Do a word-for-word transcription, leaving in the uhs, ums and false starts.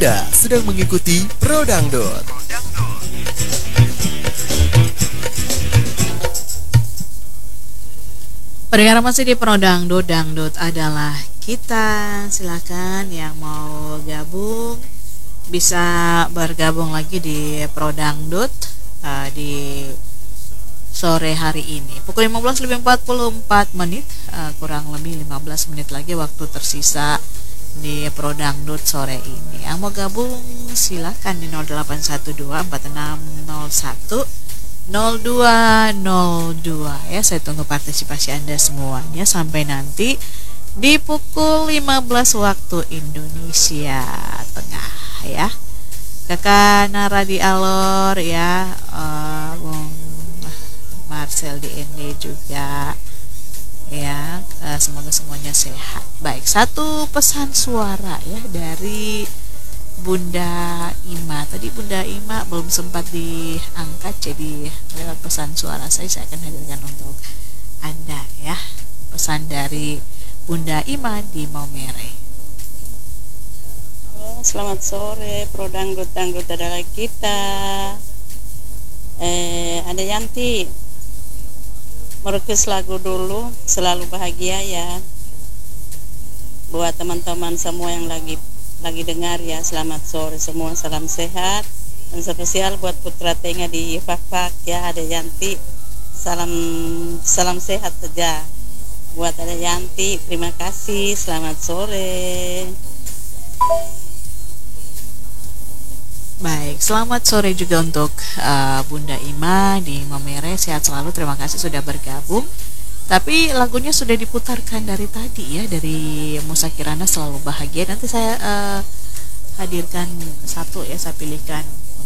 Anda sedang mengikuti Pro Dangdut. Pendengar masih di Pro Dangdut. Dangdut adalah kita. Silakan yang mau gabung bisa bergabung lagi di Pro Dangdut uh, di sore hari ini pukul lima belas lebih empat puluh empat menit, uh, kurang lebih lima belas menit lagi waktu tersisa di Pro Dangdut sore ini. Yang mau gabung silakan di nol delapan satu dua empat enam nol satu nol dua nol dua ya. Saya tunggu partisipasi Anda semuanya sampai nanti di pukul lima belas waktu Indonesia Tengah ya. Kakak Nara di Alor ya, uh, Bung Marcel di N D juga ya, uh, semoga semuanya sehat. Baik, satu pesan suara ya dari Bunda Ima. Tadi Bunda Ima belum sempat diangkat, jadi lewat pesan suara saya saya akan hadirkan untuk Anda ya. Pesan dari Bunda Ima di Maumere. Selamat sore, Pro Dangdut, Dangdut adalah kita. Eh, ada Yanti, merequest lagu dulu, selalu bahagia ya. Buat teman-teman semua yang lagi lagi dengar ya, selamat sore semua, salam sehat. Dan spesial buat Putra Tenga di Fakfak ya, ada Yanti, salam salam sehat saja. Buat ada Yanti, terima kasih, selamat sore. Baik, selamat sore juga untuk uh, Bunda Ima di Mamere. Sehat selalu, terima kasih sudah bergabung. Tapi lagunya sudah diputarkan dari tadi ya, dari Musa Kirana, selalu bahagia. Nanti saya uh, hadirkan satu ya, saya pilihkan